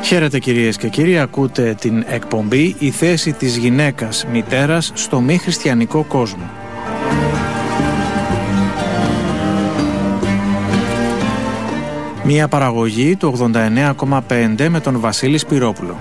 Χαίρετε κυρίες και κύριοι, ακούτε την εκπομπή «Η θέση της γυναίκας μητέρας στο μη χριστιανικό κόσμο». Μία παραγωγή του 89,5 με τον Βασίλη Σπυρόπουλο.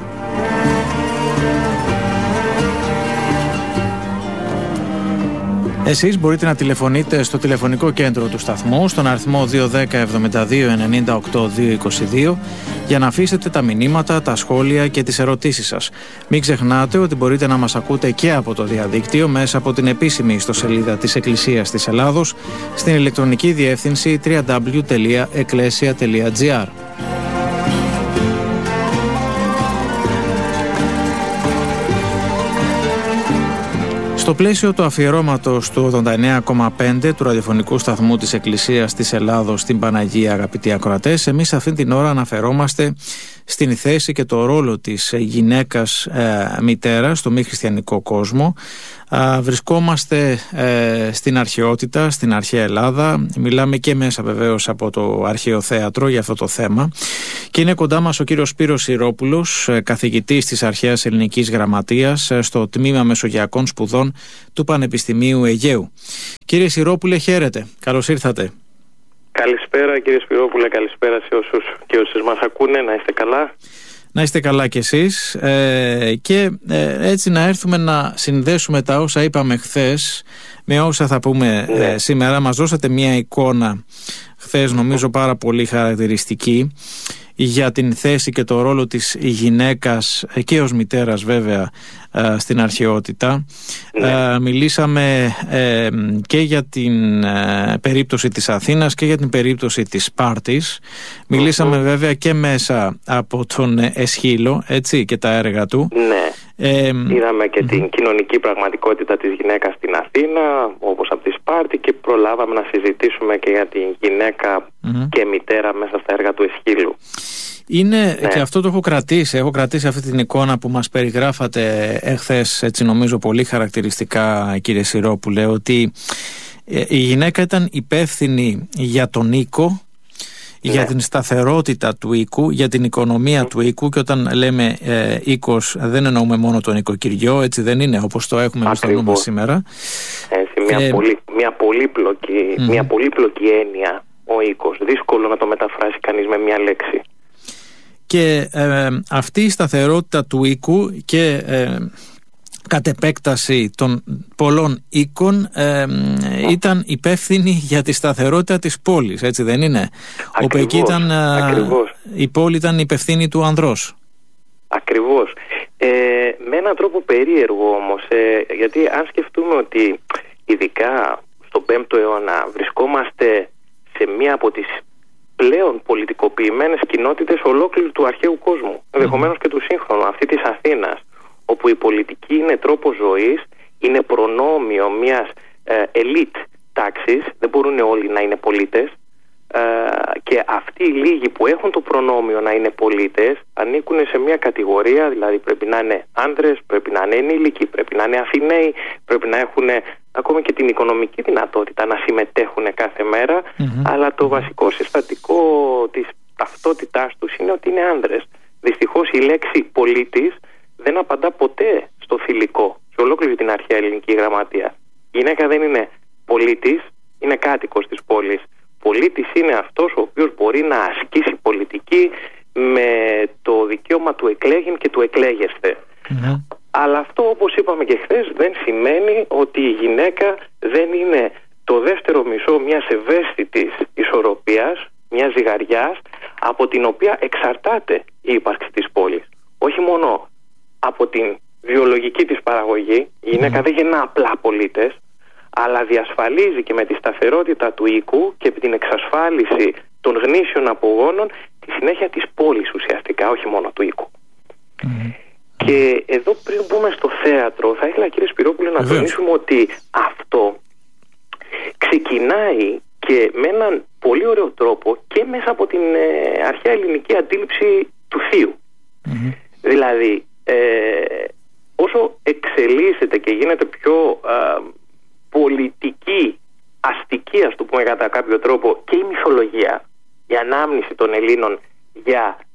Εσείς μπορείτε να τηλεφωνείτε στο τηλεφωνικό κέντρο του σταθμού στον αριθμό 210 72 98 222 για να αφήσετε τα μηνύματα, τα σχόλια και τις ερωτήσεις σας. Μην ξεχνάτε ότι μπορείτε να μας ακούτε και από το διαδίκτυο μέσα από την επίσημη ιστοσελίδα της Εκκλησίας της Ελλάδος στην ηλεκτρονική διεύθυνση www.ecclesia.gr. Στο πλαίσιο του αφιερώματος του 89,5 του ραδιοφωνικού σταθμού της Εκκλησίας της Ελλάδος στην Παναγία, αγαπητοί ακροατές, εμείς αυτή την ώρα αναφερόμαστε στην θέση και το ρόλο της γυναίκας μητέρας στο μη χριστιανικό κόσμο. Βρισκόμαστε στην αρχαιότητα, στην αρχαία Ελλάδα. Μιλάμε και μέσα βεβαίως από το αρχαίο θέατρο για αυτό το θέμα. Και είναι κοντά μας ο κύριος Σπύρος Συρόπουλος, καθηγητής της Αρχαίας Ελληνικής Γραμματείας στο Τμήμα Μεσογειακών Σπουδών του Πανεπιστημίου Αιγαίου. Κύριε Συρόπουλε, χαίρετε. Καλώς ήρθατε. Καλησπέρα κύριε Σπυρόπουλε, καλησπέρα σε όσους και όσες μας ακούνε. Να είστε καλά. Να είστε καλά κι εσείς και έτσι να έρθουμε να συνδέσουμε τα όσα είπαμε χθες με όσα θα πούμε σήμερα. Μας δώσατε μια εικόνα χθες, νομίζω πάρα πολύ χαρακτηριστική, για την θέση και το ρόλο της γυναίκας και ως μητέρας βέβαια στην αρχαιότητα. Μιλήσαμε και για την περίπτωση της Αθήνας και για την περίπτωση της Σπάρτης. Μιλήσαμε βέβαια και μέσα από τον Εσχύλο, έτσι, και τα έργα του. Είδαμε και την κοινωνική πραγματικότητα της γυναίκας στην Αθήνα, όπως από τη Σπάρτη, και προλάβαμε να συζητήσουμε και για την γυναίκα και μητέρα μέσα στα έργα του Εσχύλου. Είναι, και αυτό το έχω κρατήσει αυτή την εικόνα που μας περιγράφατε εχθές, έτσι νομίζω πολύ χαρακτηριστικά, κύριε Συρόπουλε, ότι η γυναίκα ήταν υπεύθυνη για τον οίκο, για την σταθερότητα του οίκου, για την οικονομία του οίκου, και όταν λέμε οίκος δεν εννοούμε μόνο τον οικοκυριό, έτσι δεν είναι, όπως το έχουμε εμείς στο νου μας σήμερα. Μια πολύπλοκη έννοια ο οίκος, δύσκολο να το μεταφράσει κανείς με μια λέξη. Και αυτή η σταθερότητα του οίκου και κατ' επέκταση των πολλών οίκων ήταν υπεύθυνη για τη σταθερότητα της πόλης, έτσι δεν είναι? Όπου εκεί ήταν, η πόλη ήταν υπευθύνη του ανδρός. Ακριβώς. Με έναν τρόπο περίεργο όμως, γιατί αν σκεφτούμε ότι ειδικά στον 5ο αιώνα βρισκόμαστε σε μία από τις πλέον πολιτικοποιημένες κοινότητες ολόκληρου του αρχαίου κόσμου, ενδεχομένως και του σύγχρονου, αυτή της Αθήνας, όπου η πολιτική είναι τρόπος ζωής, είναι προνόμιο μιας ελίτ τάξης, δεν μπορούν όλοι να είναι πολίτες, και αυτοί οι λίγοι που έχουν το προνόμιο να είναι πολίτες ανήκουν σε μια κατηγορία, δηλαδή πρέπει να είναι άντρες, πρέπει να είναι ενήλικοι, πρέπει να είναι Αθηναίοι, πρέπει να έχουν ακόμη και την οικονομική δυνατότητα να συμμετέχουν κάθε μέρα, αλλά το βασικό συστατικό της ταυτότητάς τους είναι ότι είναι άνδρες. Δυστυχώς η λέξη πολίτης δεν απαντά ποτέ στο θηλυκό, σε ολόκληρη την αρχαία ελληνική γραμματεία. Η γυναίκα δεν είναι πολίτης, είναι κάτοικος της πόλης. Πολίτης είναι αυτός ο οποίος μπορεί να ασκήσει πολιτική με το δικαίωμα του εκλέγειν και του εκλέγεσθε. Αλλά αυτό, όπως είπαμε και χθες, δεν σημαίνει ότι η γυναίκα δεν είναι το δεύτερο μισό μιας ευαίσθητης ισορροπίας, μιας ζυγαριάς, από την οποία εξαρτάται η ύπαρξη της πόλης. Όχι μόνο από την βιολογική της παραγωγή, η γυναίκα δεν γεννά απλά πολίτες, αλλά διασφαλίζει και με τη σταθερότητα του οίκου και την εξασφάλιση των γνήσιων απογόνων τη συνέχεια της πόλης ουσιαστικά, όχι μόνο του οίκου. Και εδώ πριν μπούμε στο θέατρο, θα ήθελα, κύριε Σπυρόπουλε, να τονίσουμε ότι αυτό ξεκινάει και με έναν πολύ ωραίο τρόπο και μέσα από την αρχαία ελληνική αντίληψη του θείου. Δηλαδή, όσο εξελίσσεται και γίνεται πιο πολιτική, αστική, ας το πούμε κατά κάποιο τρόπο, και η μυθολογία, η ανάμνηση των Ελλήνων για αυτό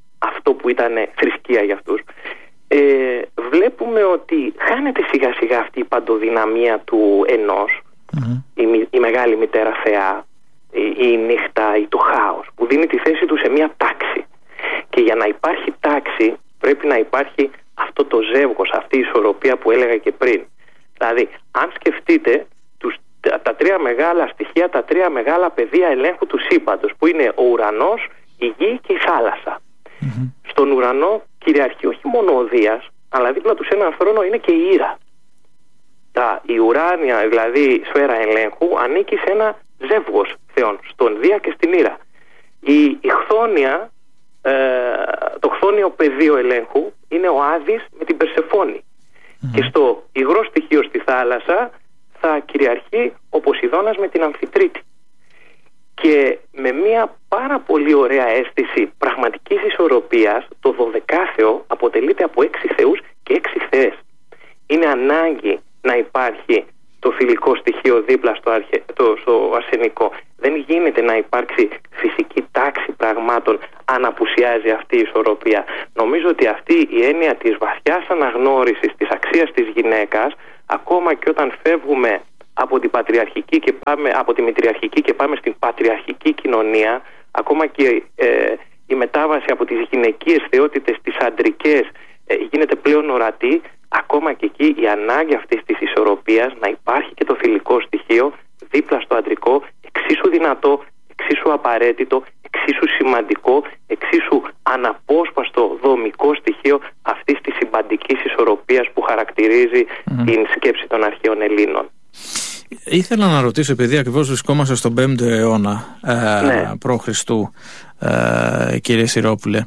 αυτό που ήταν θρησκεία για αυτούς, βλέπουμε ότι χάνεται σιγά σιγά αυτή η παντοδυναμία του ενός, η Μεγάλη Μητέρα Θεά, η νύχτα ή το χάος, που δίνει τη θέση του σε μια τάξη. Και για να υπάρχει τάξη πρέπει να υπάρχει αυτό το ζεύγος, αυτή η ισορροπία που έλεγα και πριν. Δηλαδή, αν σκεφτείτε τα τρία μεγάλα στοιχεία, τα τρία μεγάλα πεδία ελέγχου του σύμπαντος, που είναι ο ουρανός, η γη και η θάλασσα. Στον ουρανό κυριαρχεί όχι μόνο ο Δίας, αλλά δίπλα του σε έναν θρόνο είναι και η Ήρα. Η ουράνια, δηλαδή σφαίρα ελέγχου, ανήκει σε ένα ζεύγος θεών, στον Δία και στην Ήρα. Η χθόνια, το χθόνιο πεδίο ελέγχου είναι ο Άδης με την Περσεφόνη. Και στο υγρό στοιχείο στη θάλασσα θα κυριαρχεί ο Ποσειδώνας με την Αμφιτρίτη. Και με μια πάρα πολύ ωραία αίσθηση πραγματικής ισορροπίας, το 12θεο αποτελείται από 6 θεούς και 6 θεές. Είναι ανάγκη να υπάρχει το θηλυκό στοιχείο δίπλα στο αρσενικό. Δεν γίνεται να υπάρξει φυσική τάξη πραγμάτων αν απουσιάζει αυτή η ισορροπία. Νομίζω ότι αυτή η έννοια της βαθιάς αναγνώρισης της αξίας της γυναίκας, ακόμα και όταν φεύγουμε από την πατριαρχική και από τη μητριαρχική και πάμε στην πατριαρχική κοινωνία, ακόμα και η μετάβαση από τις γυναικείες θεότητες στις αντρικές γίνεται πλέον ορατή. Ακόμα και εκεί η ανάγκη αυτής της ισορροπίας, να υπάρχει και το θηλυκό στοιχείο δίπλα στο αντρικό, εξίσου δυνατό, εξίσου απαραίτητο, εξίσου σημαντικό, εξίσου αναπόσπαστο δομικό στοιχείο αυτής της συμπαντικής ισορροπίας που χαρακτηρίζει την σκέψη των αρχαίων Ελλήνων. Ήθελα να ρωτήσω, επειδή ακριβώς βρισκόμαστε στον 5ο αιώνα π.Χ., κύριε Συρόπουλε,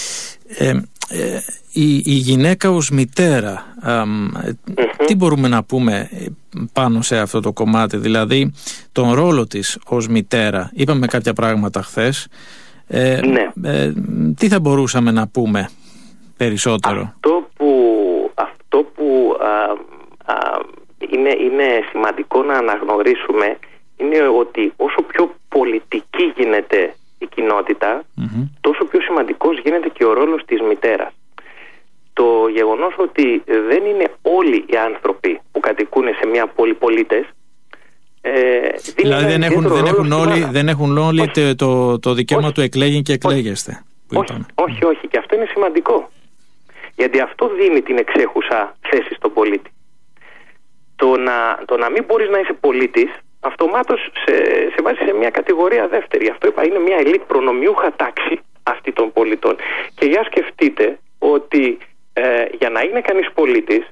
η γυναίκα ως μητέρα, τι μπορούμε να πούμε πάνω σε αυτό το κομμάτι, δηλαδή τον ρόλο της ως μητέρα? Είπαμε κάποια πράγματα χθες, τι θα μπορούσαμε να πούμε περισσότερο? Αυτό που είναι σημαντικό να αναγνωρίσουμε είναι ότι όσο πιο πολιτική γίνεται η κοινότητα, τόσο πιο σημαντικός γίνεται και ο ρόλος της μητέρας. Το γεγονός ότι δεν είναι όλοι οι άνθρωποι που κατοικούν σε μια πόλη πολίτες, δηλαδή δεν έχουν όλοι το δικαίωμα του εκλέγει και εκλέγεστε. Όχι, και αυτό είναι σημαντικό, γιατί αυτό δίνει την εξέχουσα θέση στον πολίτη. Το να μην μπορείς να είσαι πολίτης αυτομάτως σε βάζει σε μια κατηγορία δεύτερη. Αυτό είπα, είναι μια ελίτ προνομιούχα τάξη αυτή των πολιτών. Και για σκεφτείτε ότι για να είναι κανείς πολίτης,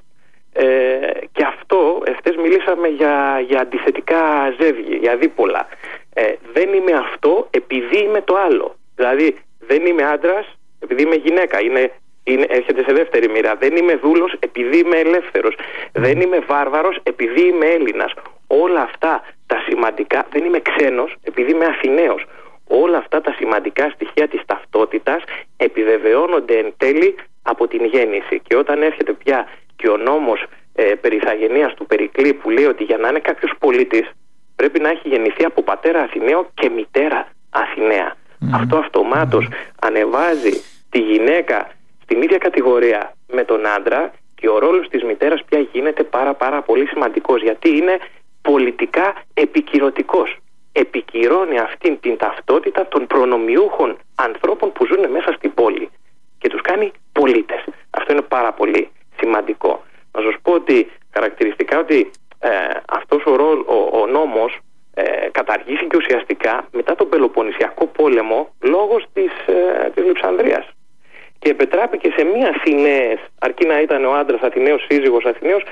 και αυτό, εχθές μιλήσαμε για αντιθετικά ζεύγη, για δίπολα. Δεν είμαι αυτό επειδή είμαι το άλλο. Δηλαδή δεν είμαι άντρας επειδή είμαι γυναίκα. Έρχεται σε δεύτερη μοίρα. Δεν είμαι δούλος επειδή είμαι ελεύθερος. Δεν είμαι βάρβαρος επειδή είμαι Έλληνας. Όλα αυτά τα σημαντικά, δεν είμαι ξένος επειδή είμαι Αθηναίος. Όλα αυτά τα σημαντικά στοιχεία της ταυτότητας επιβεβαιώνονται εν τέλει από την γέννηση. Και όταν έρχεται πια και ο νόμος περί ηθαγενείας του Περικλή, που λέει ότι για να είναι κάποιος πολίτης πρέπει να έχει γεννηθεί από πατέρα Αθηναίο και μητέρα Αθηναία. Αυτό αυτομάτως ανεβάζει τη γυναίκα στην ίδια κατηγορία με τον άντρα, και ο ρόλος της μητέρας πια γίνεται πάρα πολύ σημαντικός, γιατί είναι πολιτικά επικυρωτικός. Επικυρώνει αυτήν την ταυτότητα των προνομιούχων ανθρώπων που ζουν μέσα στην πόλη και τους κάνει πολίτες. Αυτό είναι πάρα πολύ σημαντικό. Να σας πω ότι χαρακτηριστικά ότι αυτός ο νόμος καταργήθηκε ουσιαστικά μετά τον Πελοποννησιακό πόλεμο λόγω της Λειψανδρίας, και επετράπηκε σε μία Αθηναίες, αρκεί να ήταν ο άντρας Αθηναίος, σύζυγος Αθηναίος,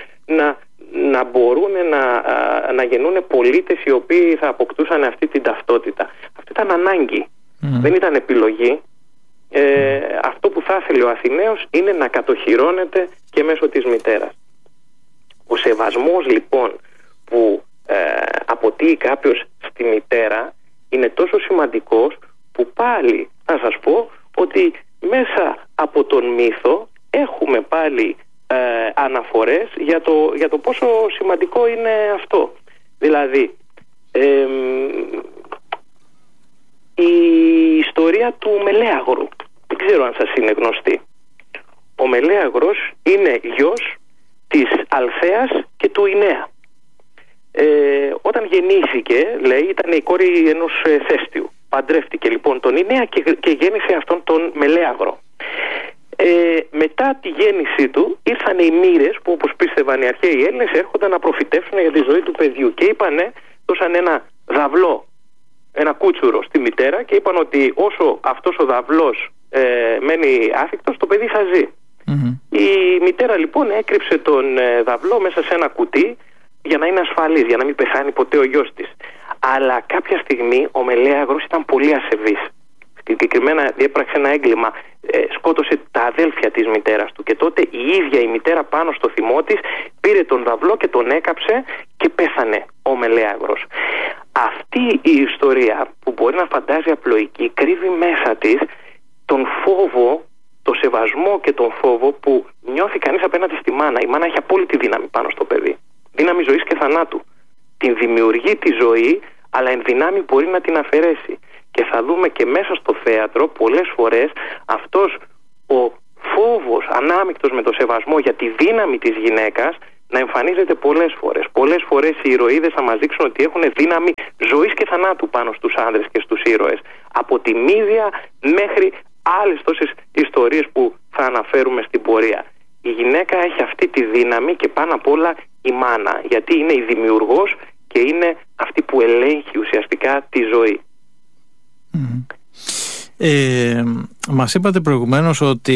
να μπορούν να γεννούν πολίτες οι οποίοι θα αποκτούσαν αυτή την ταυτότητα. Αυτό ήταν ανάγκη, δεν ήταν επιλογή. Αυτό που θα ήθελε ο Αθηναίος είναι να κατοχυρώνεται και μέσω της μητέρας. Ο σεβασμός λοιπόν που αποτείει κάποιος στη μητέρα είναι τόσο σημαντικός, που πάλι θα σας πω ότι μέσα από τον μύθο έχουμε πάλι αναφορές για το πόσο σημαντικό είναι αυτό. Δηλαδή η ιστορία του Μελέαγρου, που ξέρω αν σας είναι γνωστή. Ο Μελέαγρος είναι γιος της Αλθέας και του Ινέα. Όταν γεννήθηκε, λέει, ήταν η κόρη ενός Θέστιου. Παντρεύτηκε λοιπόν τον Ινέα και γέννησε αυτόν τον Μελέαγρο. Μετά τη γέννησή του ήρθαν οι μοίρες που, όπως πίστευαν οι αρχαίοι Έλληνες, έρχονταν να προφητεύσουν για τη ζωή του παιδιού και δώσαν ένα δαυλό, ένα κούτσουρο στη μητέρα και είπαν ότι όσο αυτός ο δαυλός μένει άθικτος, το παιδί θα ζει. Η μητέρα λοιπόν έκρυψε τον δαυλό μέσα σε ένα κουτί για να είναι ασφαλής, για να μην πεθάνει ποτέ ο γιος της. Αλλά κάποια στιγμή ο Μελέαγρος ήταν πολύ ασεβής. Συγκεκριμένα διέπραξε ένα έγκλημα, σκότωσε τα αδέλφια της μητέρας του και τότε η ίδια η μητέρα πάνω στο θυμό της πήρε τον δαυλό και τον έκαψε και πέθανε ο Μελέαγρος. Αυτή η ιστορία που μπορεί να φαντάζει απλοϊκή κρύβει μέσα της τον φόβο, το σεβασμό και τον φόβο που νιώθει κανείς απέναντι στη μάνα. Η μάνα έχει απόλυτη δύναμη πάνω στο παιδί. Δύναμη ζωής και θανάτου. Την δημιουργεί τη ζωή, αλλά εν δυνάμει μπορεί να την αφαιρέσει. Και θα δούμε και μέσα στο θέατρο πολλές φορές αυτός ο φόβος ανάμεικτος με το σεβασμό για τη δύναμη της γυναίκας να εμφανίζεται πολλές φορές. Πολλές φορές οι ηρωίδες θα μας δείξουν ότι έχουν δύναμη ζωής και θανάτου πάνω στους άνδρες και στους ήρωες. Από τη Μύδια μέχρι άλλες τόσες ιστορίες που θα αναφέρουμε στην πορεία. Η γυναίκα έχει αυτή τη δύναμη και πάνω απ' όλα η μάνα, γιατί είναι η δημιουργός και είναι αυτή που ελέγχει ουσιαστικά τη ζωή. Μας είπατε προηγουμένως ότι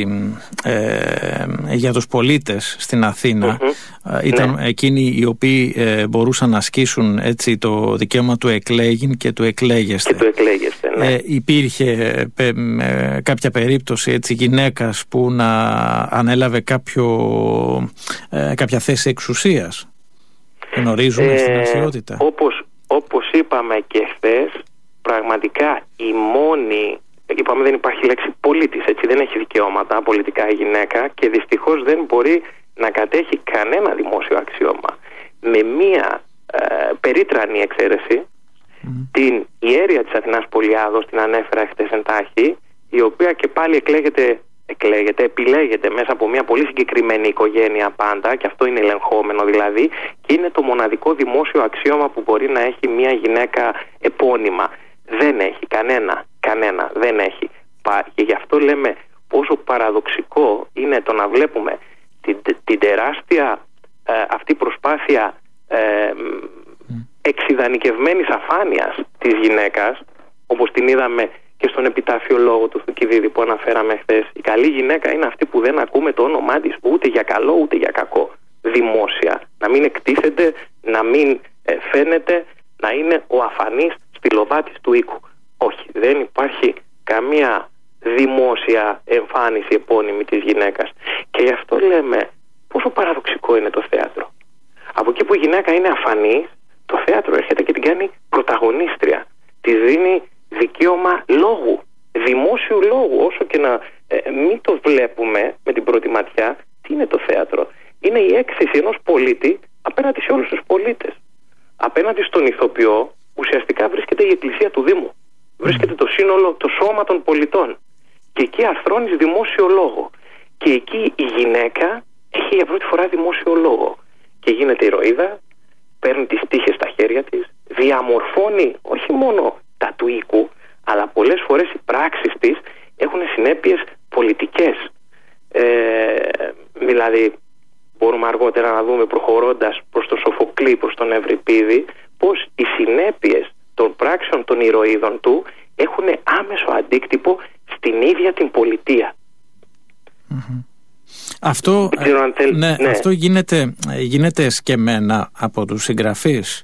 για τους πολίτες στην Αθήνα ήταν εκείνοι οι οποίοι μπορούσαν να ασκήσουν έτσι το δικαίωμα του εκλέγειν και του εκλέγεστε. Υπήρχε κάποια περίπτωση έτσι γυναίκας που να ανέλαβε κάποια θέση εξουσίας? Γνωρίζουμε στην αρχαιότητα. Όπως είπαμε και χθες, πραγματικά η μόνη, είπαμε δεν υπάρχει λέξη πολίτης, έτσι, δεν έχει δικαιώματα πολιτικά η γυναίκα και δυστυχώς δεν μπορεί να κατέχει κανένα δημόσιο αξίωμα. Με μία περίτρανη εξαίρεση, την ιέρια της Αθηνάς Πολιάδος, την ανέφερα χτες εντάχει, η οποία και πάλι επιλέγεται μέσα από μια πολύ συγκεκριμένη οικογένεια πάντα, και αυτό είναι ελεγχόμενο δηλαδή, και είναι το μοναδικό δημόσιο αξίωμα που μπορεί να έχει μια γυναίκα επώνυμα. Δεν έχει κανένα δεν έχει. Και γι' αυτό λέμε πόσο παραδοξικό είναι το να βλέπουμε την τεράστια αυτή προσπάθεια εξειδανικευμένης αφάνειας της γυναίκας, όπως την είδαμε και στον επιτάφιο λόγο του Θουκυδίδη που αναφέραμε χθες. Η καλή γυναίκα είναι αυτή που δεν ακούμε το όνομά της ούτε για καλό ούτε για κακό δημόσια. Να μην εκτίθεται, να μην φαίνεται, να είναι ο αφανής στυλοβάτης του οίκου. Όχι, δεν υπάρχει καμία δημόσια εμφάνιση επώνυμη της γυναίκας. Και γι' αυτό λέμε πόσο παραδοξικό είναι το θέατρο. Από εκεί που η γυναίκα είναι αφανής, το θέατρο έρχεται και την κάνει πρωταγωνίστρια. Της δίνει δικαίωμα λόγου, δημόσιου λόγου, όσο και να μην το βλέπουμε με την πρώτη ματιά. Τι είναι το θέατρο? Είναι η έκθεση ενός πολίτη απέναντι σε όλους τους πολίτες. Απέναντι στον ηθοποιό ουσιαστικά βρίσκεται η εκκλησία του Δήμου. Βρίσκεται το σύνολο, το σώμα των πολιτών. Και εκεί αρθρώνεις δημόσιο λόγο. Και εκεί η γυναίκα έχει για πρώτη φορά δημόσιο λόγο. Και γίνεται ηρωίδα, παίρνει τις τύχες στα χέρια της, διαμορφώνει όχι μόνο τα του οίκου, αλλά πολλές φορές οι πράξεις της έχουν συνέπειες πολιτικές. Δηλαδή μπορούμε αργότερα να δούμε, προχωρώντας προς τον Σοφοκλή, προς τον Ευρυπίδη, πως οι συνέπειες των πράξεων των ηρωίδων του έχουν άμεσο αντίκτυπο στην ίδια την πολιτεία. Αυτό, αυτό γίνεται εσκεμμένα από τους συγγραφείς.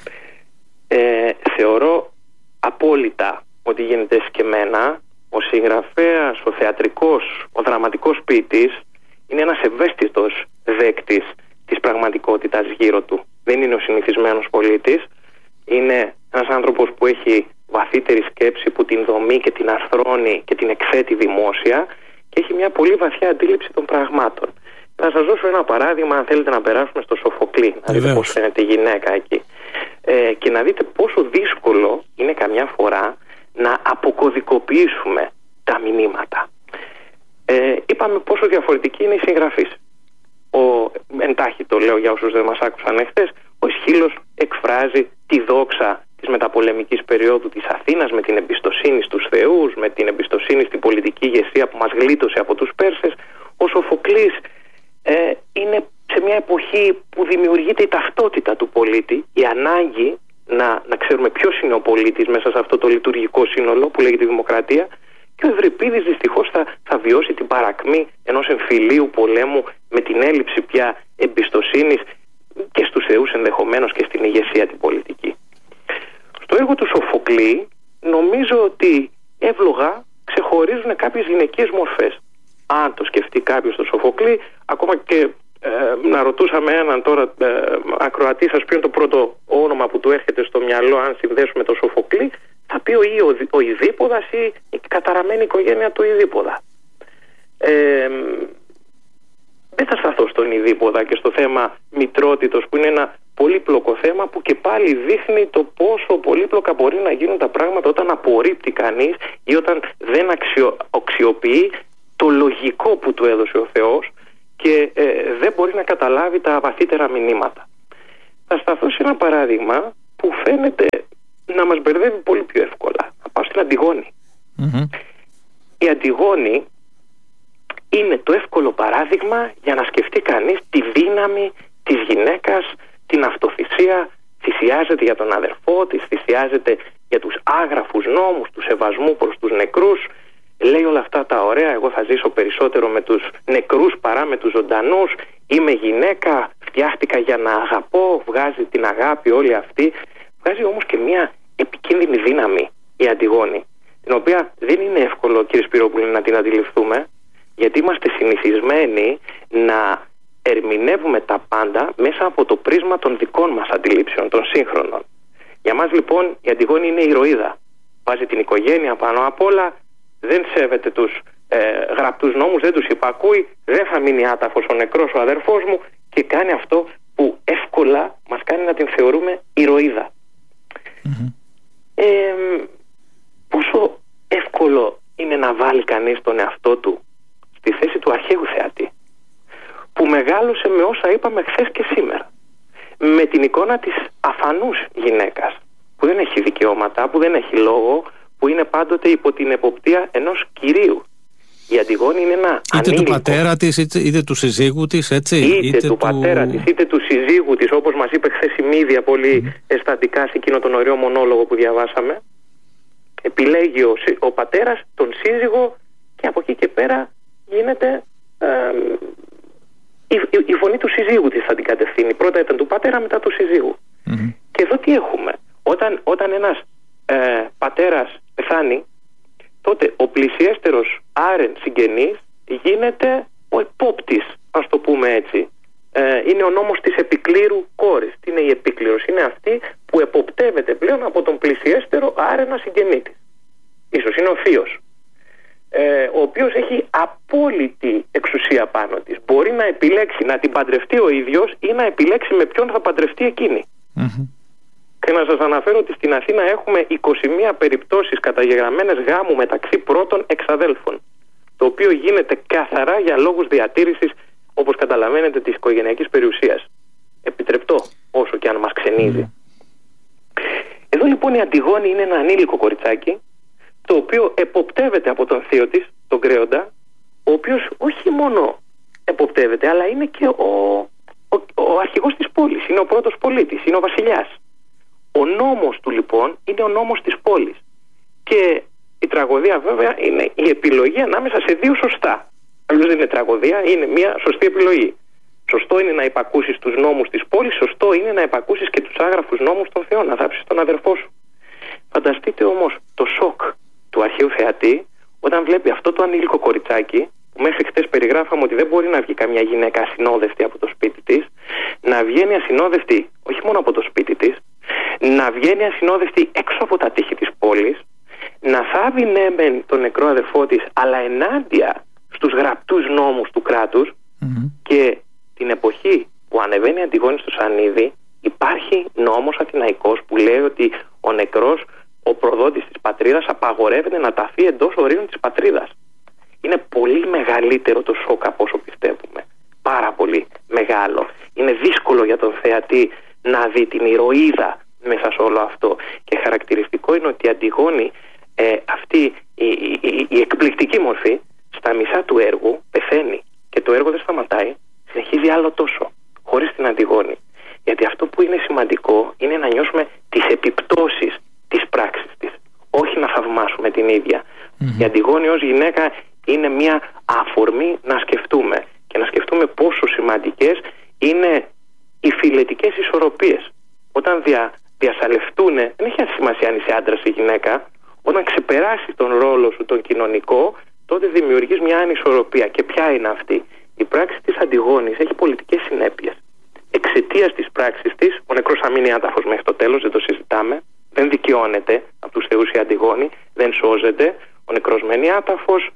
Θεωρώ απόλυτα ότι γίνεται εσκεμμένα. Ο συγγραφέας, ο θεατρικός, ο δραματικός ποιητής είναι ένας ευαίσθητος δέκτης της πραγματικότητας γύρω του. Δεν είναι ο συνηθισμένος πολίτης. Είναι ένας άνθρωπος που έχει βαθύτερη σκέψη, που την δομεί και την αρθρώνει και την εκθέτει δημόσια και έχει μια πολύ βαθιά αντίληψη των πραγμάτων. Θα σας δώσω ένα παράδειγμα, αν θέλετε, να περάσουμε στο Σοφοκλή, να δείτε πώς φαίνεται η γυναίκα εκεί. Και να δείτε πόσο δύσκολο είναι καμιά φορά να αποκωδικοποιήσουμε τα μηνύματα. πόσο διαφορετικοί είναι οι συγγραφείς. Εντάχει το λέω για όσους δεν μας άκουσαν εχθές, ο Αισχύλος εκφράζει τη δόξα της μεταπολεμικής περίοδου της Αθήνας με την εμπιστοσύνη στους θεούς, με την εμπιστοσύνη στην πολιτική ηγεσία που μας γλίτωσε από τους Πέρσες. Ο Σοφοκλής είναι σε μια εποχή που δημιουργείται η ταυτότητα του πολίτη, η ανάγκη να ξέρουμε ποιος είναι ο πολίτης μέσα σε αυτό το λειτουργικό σύνολο που λέγεται δημοκρατία. Και ο Ευρυπίδης δυστυχώς θα βιώσει την παρακμή ενός εμφυλίου πολέμου με την έλλειψη πια εμπιστοσύνης και στους θεούς ενδεχομένως και στην ηγεσία την πολιτική. Στο έργο του Σοφοκλή νομίζω ότι εύλογα ξεχωρίζουν κάποιες γυναικείες μορφές. Αν το σκεφτεί κάποιος το Σοφοκλή, ακόμα και να ρωτούσαμε έναν τώρα ακροατή σας ποιο είναι το πρώτο όνομα που του έρχεται στο μυαλό αν συνδέσουμε το Σοφοκλή, θα πει ο Ιδίποδας ή η καταραμένη οικογένεια του Ιδίποδα. Δεν θα σταθώ στον Ιδίποδα και στο θέμα μητρότητος, που είναι ένα πολύπλοκο θέμα που και πάλι δείχνει το πόσο πολύπλοκα μπορεί να γίνουν τα πράγματα όταν απορρίπτει κανείς ή όταν δεν αξιοποιεί το λογικό που του έδωσε ο Θεός και δεν μπορεί να καταλάβει τα βαθύτερα μηνύματα. Θα σταθώ σε ένα παράδειγμα που φαίνεται να μας μπερδεύει πολύ πιο εύκολα. Θα πάω στην Αντιγόνη. Η Αντιγόνη είναι το εύκολο παράδειγμα για να σκεφτεί κανείς τη δύναμη της γυναίκας, την αυτοθυσία, θυσιάζεται για τον αδερφό της, θυσιάζεται για τους άγραφους νόμους του σεβασμού προς τους νεκρούς. Λέει όλα αυτά τα ωραία, εγώ θα ζήσω περισσότερο με τους νεκρούς παρά με τους ζωντανούς, είμαι γυναίκα, φτιάχτηκα για να αγαπώ, βγάζει την αγάπη όλη αυτή. Βγάζει όμως και μια επικίνδυνη δύναμη η Αντιγόνη, την οποία δεν είναι εύκολο, κύριε Σπυρόπουλε, να την αντιληφθούμε, γιατί είμαστε συνηθισμένοι να ερμηνεύουμε τα πάντα μέσα από το πρίσμα των δικών μας αντιλήψεων, των σύγχρονων. Για μας λοιπόν η Αντιγόνη είναι η ηρωίδα. Βάζει την οικογένεια πάνω απ' όλα, δεν σέβεται τους γραπτούς νόμους, δεν τους υπακούει, δεν θα μείνει άταφος ο νεκρός ο αδερφός μου, και κάνει αυτό που εύκολα μας κάνει να την θεωρούμε ηρωίδα. Πόσο εύκολο είναι να βάλει κανείς τον εαυτό του στη θέση του αρχαίου θεατή, που μεγάλωσε με όσα είπαμε χθες και σήμερα, με την εικόνα της αφανούς γυναίκας που δεν έχει δικαιώματα, που δεν έχει λόγο, που είναι πάντοτε υπό την εποπτεία ενός κυρίου. Η Αντιγόνη είναι ένα είτε ανήλικο, του πατέρα της, είτε του συζύγου της, έτσι. Είτε του πατέρα της, είτε του συζύγου της, όπως μας είπε χθες η Μύδια πολύ αισθαντικά σε εκείνο τον ωραίο μονόλογο που διαβάσαμε. Επιλέγει ο πατέρας τον σύζυγο και από εκεί και πέρα γίνεται η φωνή του συζύγου της θα την κατευθύνει. Πρώτα ήταν του πατέρα, μετά του συζύγου. Και εδώ τι έχουμε? Όταν ένας πατέρας πεθάνει, τότε ο πλησιέστερος άρεν συγγενής γίνεται ο επόπτης, ας το πούμε έτσι. Είναι ο νόμος της επικλήρου κόρης. Τι είναι η επίκληρος? Είναι αυτή που εποπτεύεται πλέον από τον πλησιέστερο άρενα συγγενή της. Ίσως είναι ο θείος, ο οποίος έχει απόλυτη εξουσία πάνω της. Μπορεί να επιλέξει να την παντρευτεί ο ίδιος ή να επιλέξει με ποιον θα παντρευτεί εκείνη. Και να σας αναφέρω ότι στην Αθήνα έχουμε 21 περιπτώσεις καταγεγραμμένες γάμου μεταξύ πρώτων εξαδέλφων, το οποίο γίνεται καθαρά για λόγους διατήρησης, όπως καταλαβαίνετε, της οικογενειακής περιουσίας. Επιτρεπτό, όσο και αν μας ξενίζει. Εδώ λοιπόν η Αντιγόνη είναι ένα ανήλικο κοριτσάκι, το οποίο εποπτεύεται από τον θείο της, τον Κρέοντα, ο οποίος όχι μόνο εποπτεύεται, αλλά είναι και ο αρχηγός της πόλης, είναι ο πρώτος πολίτης, είναι ο βασιλιάς. Ο νόμος του λοιπόν είναι ο νόμος της πόλης. Και η τραγωδία βέβαια είναι η επιλογή ανάμεσα σε δύο σωστά. Αλλιώς δεν είναι τραγωδία, είναι μια σωστή επιλογή. Σωστό είναι να υπακούσεις τους νόμους της πόλης, σωστό είναι να υπακούσεις και τους άγραφους νόμους των θεών, να θάψεις τον αδερφό σου. Φανταστείτε όμως το σοκ του αρχαίου θεατή όταν βλέπει αυτό το ανήλικο κοριτσάκι, που μέχρι χτες περιγράφαμε ότι δεν μπορεί να βγει καμιά γυναίκα ασυνόδευτη από το σπίτι της, να βγαίνει ασυνόδευτη όχι μόνο από το σπίτι της, να βγαίνει ασυνόδευτη έξω από τα τείχη της πόλης, να θάβει ναι μεν τον νεκρό αδερφό της, αλλά ενάντια στους γραπτούς νόμους του κράτους. Και την εποχή που ανεβαίνει η Αντιγόνη στο Σανίδι, υπάρχει νόμος αθηναϊκός που λέει ότι ο νεκρός, ο προδότης της πατρίδας, απαγορεύεται να ταθεί εντός ορίων της πατρίδας. Είναι πολύ μεγαλύτερο το σοκ από όσο πιστεύουμε. Πάρα πολύ μεγάλο. Είναι δύσκολο για τον θεατή να δει την ηρωίδα μέσα σε όλο αυτό. Και χαρακτηριστικό είναι ότι η Αντιγόνη, αυτή η εκπληκτική μορφή, στα μισά του έργου πεθαίνει. Και το έργο δεν σταματάει, συνεχίζει άλλο τόσο, χωρίς την Αντιγόνη. Γιατί αυτό που είναι σημαντικό είναι να νιώσουμε τις επιπτώσεις της πράξης της, όχι να θαυμάσουμε την ίδια. Η Αντιγόνη ως γυναίκα είναι μια αφορμή να σκεφτούμε και να σκεφτούμε πόσο σημαντικές είναι οι φιλετικές ισορροπίες. Όταν διασαλευτούν, δεν έχει σημασία αν είσαι άντρας ή γυναίκα, όταν ξεπεράσει τον ρόλο σου τον κοινωνικό, τότε δημιουργείς μια ανισορροπία. Και ποια είναι αυτή? Η πράξη της Αντιγόνης έχει πολιτικές συνέπειες. Εξαιτίας της πράξης της, ο νεκρός θα μείνει άταφος μέχρι το τέλος, δεν το συζητάμε. Δεν δικαιώνεται από τους θεούς η Αντιγόνη, δεν σώζεται. Ο νεκρός μένει άταφος.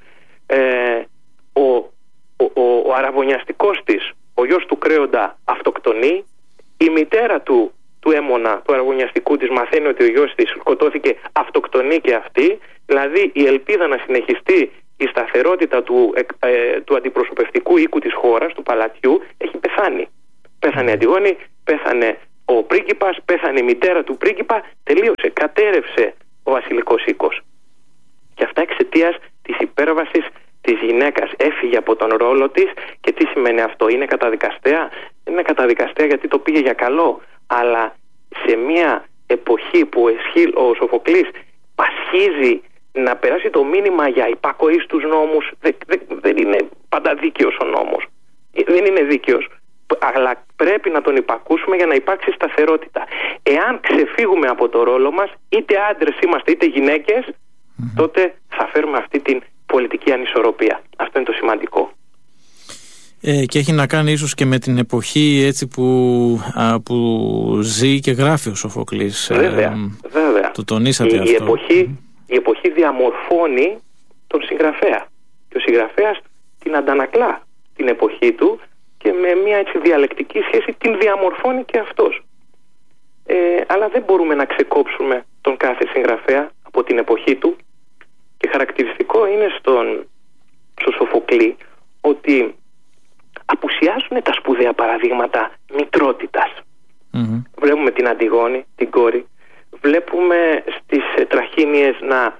Ο αραβωνιαστικός της, ο γιος του Κρέοντα, αυτοκτονεί. Η μητέρα του έμωνα, του αραβωνιαστικού της, μαθαίνει ότι ο γιος της σκοτώθηκε, αυτοκτονεί και αυτή. Δηλαδή η ελπίδα να συνεχιστεί η σταθερότητα του αντιπροσωπευτικού οίκου της χώρας, του παλατιού, έχει πεθάνει. Πέθανε η Αντιγόνη, πέθανε ο πρίγκιπας, πέθανε η μητέρα του πρίγκιπα, τελείωσε, κατέρευσε ο βασιλικός οίκος. Και αυτά εξαιτίας της υπέρβασης της γυναίκας. Έφυγε από τον ρόλο της. Και τι σημαίνει αυτό? Είναι καταδικαστέα? Δεν είναι καταδικαστέα γιατί το πήγε για καλό, αλλά σε μια εποχή που ο Σοφοκλής πασχίζει να περάσει το μήνυμα για υπακοή στους νόμους, δεν είναι πάντα δίκαιος ο νόμος. Δεν είναι δίκαιος, αλλά πρέπει να τον υπακούσουμε για να υπάρξει σταθερότητα. Εάν ξεφύγουμε από το ρόλο μας, είτε άντρες είμαστε είτε γυναίκες, τότε θα φέρουμε αυτή την πολιτική ανισορροπία. Αυτό είναι το σημαντικό. Και έχει να κάνει ίσως και με την εποχή έτσι που ζει και γράφει ο Σοφοκλής. Βέβαια. Το τονίσατε αυτό. Η εποχή διαμορφώνει τον συγγραφέα. Και ο συγγραφέας την αντανακλά την εποχή του και με μια έτσι διαλεκτική σχέση την διαμορφώνει και αυτός. Αλλά δεν μπορούμε να ξεκόψουμε τον κάθε συγγραφέα από την εποχή του. Και χαρακτηριστικό είναι στο Σοφοκλή ότι απουσιάζουν τα σπουδαία παραδείγματα μητρότητας. Βλέπουμε την Αντιγόνη, την κόρη. Βλέπουμε στις τραχίνιες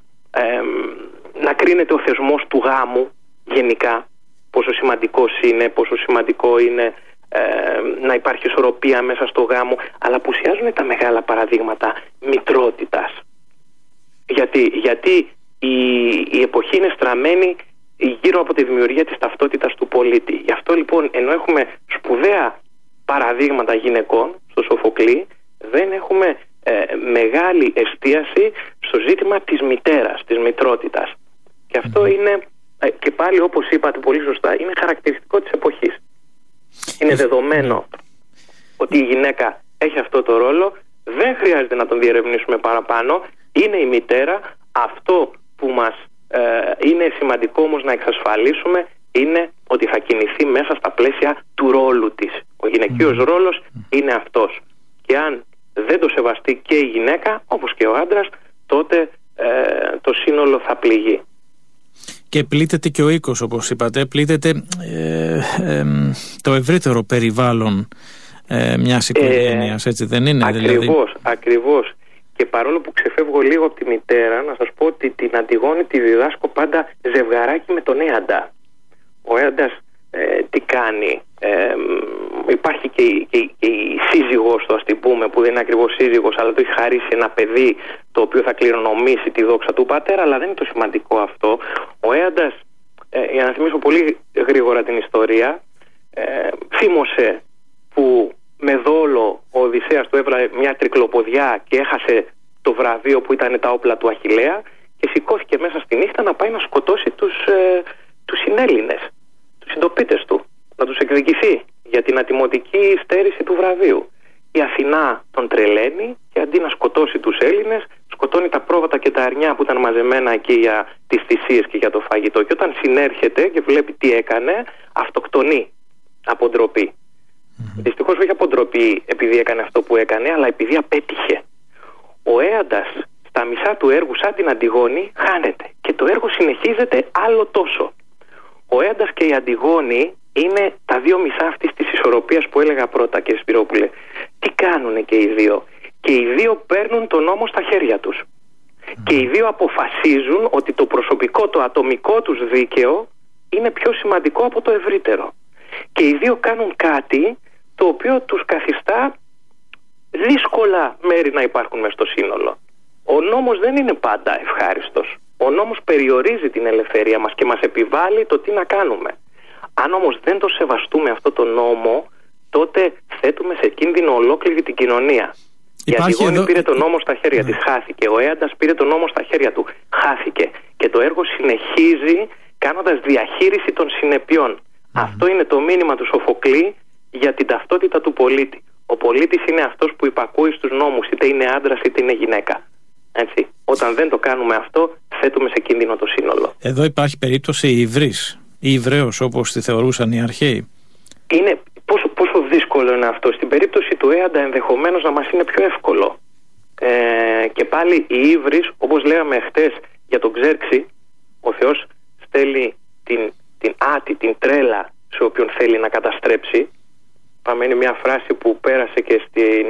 να κρίνεται ο θεσμός του γάμου γενικά, πόσο σημαντικός είναι, πόσο σημαντικό είναι να υπάρχει ισορροπία μέσα στο γάμο, αλλά απουσιάζουν τα μεγάλα παραδείγματα μητρότητας. Γιατί η εποχή είναι στραμμένη γύρω από τη δημιουργία της ταυτότητας του πολίτη. Γι' αυτό λοιπόν, ενώ έχουμε σπουδαία παραδείγματα γυναικών στο Σοφοκλή, δεν έχουμε μεγάλη εστίαση στο ζήτημα της μητέρας, της μητρότητας. Και αυτό είναι, και πάλι όπως είπατε πολύ σωστά, είναι χαρακτηριστικό της εποχής. Είναι δεδομένο ότι η γυναίκα έχει αυτό το ρόλο, δεν χρειάζεται να τον διερευνήσουμε παραπάνω, είναι η μητέρα. Αυτό που μας είναι σημαντικό όμως να εξασφαλίσουμε είναι ότι θα κινηθεί μέσα στα πλαίσια του ρόλου της. Ο γυναικείος ρόλος είναι αυτός. Και αν δεν το σεβαστεί και η γυναίκα, όπως και ο άντρας, τότε το σύνολο θα πληγεί. Και πλήττεται και ο οίκος, όπως είπατε, πλήττεται το ευρύτερο περιβάλλον μιας οικογένειας, έτσι δεν είναι? Ακριβώς. Και παρόλο που ξεφεύγω λίγο από τη μητέρα, να σας πω ότι την Αντιγόνη τη διδάσκω πάντα ζευγαράκι με τον Έαντα. Ο Έαντας τι κάνει? Υπάρχει και η σύζυγος του, ας την πούμε, που δεν είναι ακριβώς σύζυγος, αλλά του έχει χαρίσει ένα παιδί το οποίο θα κληρονομήσει τη δόξα του πατέρα, αλλά δεν είναι το σημαντικό αυτό. Ο Έαντας, για να θυμίσω πολύ γρήγορα την ιστορία, θύμωσε που με δόλο ο Οδυσσέας του έβραγε μια τρικλοποδιά και έχασε το βραβείο που ήταν τα όπλα του Αχιλλέα και σηκώθηκε μέσα στη νύχτα να πάει να σκοτώσει τους συνέλληνες, τους συντοπίτες του, να τους εκδικηθεί για την ατιμωτική στέρηση του βραβείου. Η Αθηνά τον τρελαίνει και αντί να σκοτώσει τους Έλληνες, σκοτώνει τα πρόβατα και τα αρνιά που ήταν μαζεμένα εκεί για τις θυσίες και για το φαγητό. Και όταν συνέρχεται και βλέπει τι έκανε, αυτοκτονεί από ντροπή. Δυστυχώς όχι από ντροπή επειδή έκανε αυτό που έκανε, αλλά επειδή απέτυχε. Ο Έαντας στα μισά του έργου, σαν την Αντιγόνη, χάνεται και το έργο συνεχίζεται άλλο τόσο. Ο Έαντας και η Αντιγόνη είναι τα δύο μισά αυτής της ισορροπίας που έλεγα πρώτα, κύριε Σπυρόπουλε. Τι κάνουνε και οι δύο? Και οι δύο παίρνουν τον νόμο στα χέρια τους. Και οι δύο αποφασίζουν ότι το προσωπικό, το ατομικό τους δίκαιο είναι πιο σημαντικό από το ευρύτερο. Και οι δύο κάνουν κάτι το οποίο τους καθιστά δύσκολα μέρη να υπάρχουν μες στο σύνολο. Ο νόμος δεν είναι πάντα ευχάριστος. Ο νόμος περιορίζει την ελευθερία μας και μας επιβάλλει το τι να κάνουμε. Αν όμως δεν το σεβαστούμε αυτό το νόμο, τότε θέτουμε σε κίνδυνο ολόκληρη την κοινωνία. Η Αντιγόνη πήρε τον νόμο στα χέρια της, χάθηκε. Ο Έαντας πήρε τον νόμο στα χέρια του, χάθηκε. Και το έργο συνεχίζει κάνοντας διαχείριση των συνεπειών. Αυτό είναι το μήνυμα του Σοφοκλή για την ταυτότητα του πολίτη. Ο πολίτης είναι αυτός που υπακούει στους νόμους, είτε είναι άντρας είτε είναι γυναίκα. Έτσι. Όταν δεν το κάνουμε αυτό, θέτουμε σε κίνδυνο το σύνολο. Εδώ υπάρχει περίπτωση Ιβρής ή Ιβραίος, όπως τη θεωρούσαν οι αρχαίοι. Είναι πόσο δύσκολο είναι αυτό. Στην περίπτωση του Έαντα ενδεχομένως να μας είναι πιο εύκολο. Και πάλι οι Ίβρις, όπως λέγαμε χτες για τον Ξέρξη, ο Θεός στέλνει την άτη, την τρέλα σε όποιον θέλει να καταστρέψει. Πάμε, είναι μια φράση που πέρασε και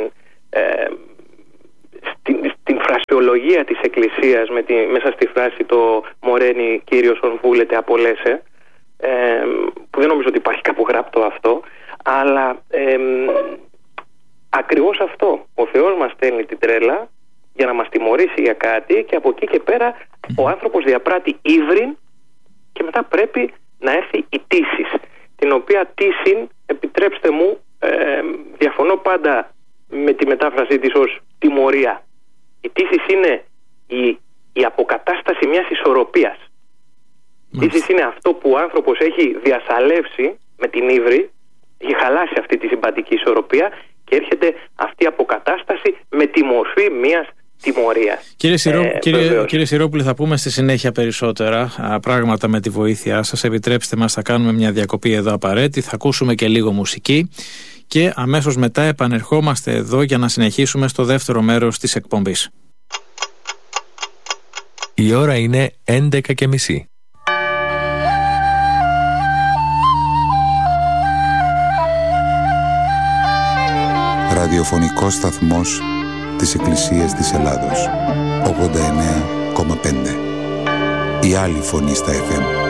στην φρασιολογία της Εκκλησίας, μέσα στη φράση το «Μορένι Κύριος ον βούλετε απολέσε», που δεν νομίζω ότι υπάρχει κάπου γράπτο αυτό, αλλά ακριβώς αυτό. Ο Θεός μας στέλνει την τρέλα για να μας τιμωρήσει για κάτι, και από εκεί και πέρα ο άνθρωπος διαπράττει ύβριν, και μετά πρέπει να έρθει η τύσης, την οποία τύσιν, επιτρέψτε μου, διαφωνώ πάντα με τη μετάφρασή της ως τιμωρία. Η τύσης είναι η αποκατάσταση μιας ισορροπίας. Η τύσης είναι αυτό που ο άνθρωπος έχει διασαλεύσει με την ύβρη, έχει χαλάσει αυτή τη συμπαντική ισορροπία, και έρχεται αυτή η αποκατάσταση με τη μορφή μιας τιμωρίας. Κύριε Συρόπουλε, θα πούμε στη συνέχεια περισσότερα πράγματα με τη βοήθειά σας. Επιτρέψτε μας, θα κάνουμε μια διακοπή εδώ απαραίτητη, θα ακούσουμε και λίγο μουσική και αμέσως μετά επανερχόμαστε εδώ για να συνεχίσουμε στο δεύτερο μέρος της εκπομπής. Η ώρα είναι 11:30. Ραδιοφωνικός σταθμός της Εκκλησίας της Ελλάδος, 89,5. Η άλλη φωνή στα FM.